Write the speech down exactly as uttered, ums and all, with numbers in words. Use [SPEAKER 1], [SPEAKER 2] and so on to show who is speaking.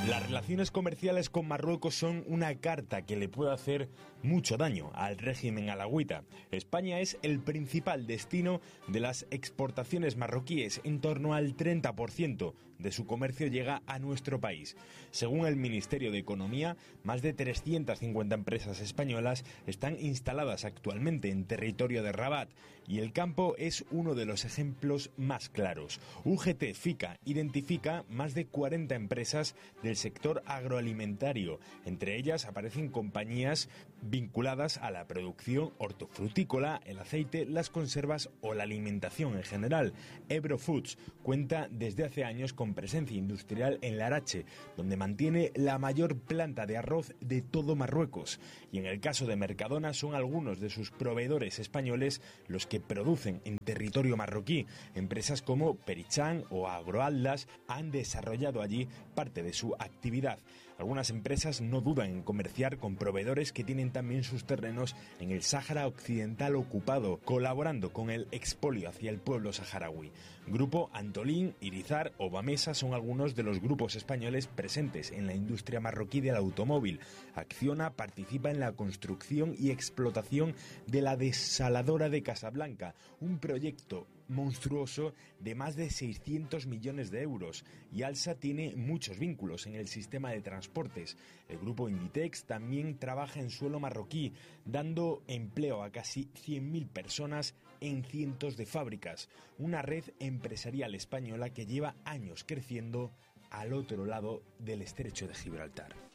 [SPEAKER 1] Las relaciones comerciales con Marruecos son una carta que le puede hacer mucho daño al régimen alauita. España es el principal destino de las exportaciones marroquíes. En torno al treinta por ciento de su comercio llega a nuestro país. Según el Ministerio de Economía, más de trescientas cincuenta empresas españolas están instaladas actualmente en territorio de Rabat, y el campo es uno de los ejemplos más claros. U G T FICA identifica más de cuarenta empresas del sector agroalimentario. Entre ellas aparecen compañías vinculadas a la producción hortofrutícola, el aceite, las conservas o la alimentación en general. Ebro Foods cuenta desde hace años con presencia industrial en Larache, donde mantiene la mayor planta de arroz de todo Marruecos. Y en el caso de Mercadona, son algunos de sus proveedores españoles los que producen en territorio marroquí. Empresas como Perichan o Agroaldas han desarrollado allí parte de su actividad. Algunas empresas no dudan en comerciar con proveedores que tienen también sus terrenos en el Sáhara Occidental ocupado, colaborando con el expolio hacia el pueblo saharaui. Grupo Antolín, Irizar o Bamesa son algunos de los grupos españoles presentes en la industria marroquí del automóvil. Acciona participa en la construcción y explotación de la desaladora de Casablanca, un proyecto monstruoso de más de seiscientos millones de euros, y Alsa tiene muchos vínculos en el sistema de transportes. El grupo Inditex también trabaja en suelo marroquí, dando empleo a casi cien mil personas en cientos de fábricas, una red empresarial española que lleva años creciendo al otro lado del estrecho de Gibraltar.